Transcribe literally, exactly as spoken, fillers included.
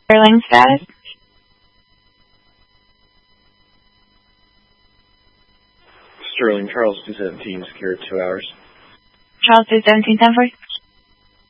Sterling status? Sterling, Charles two seventeen, secured two hours. Charles two seventeen, ten four.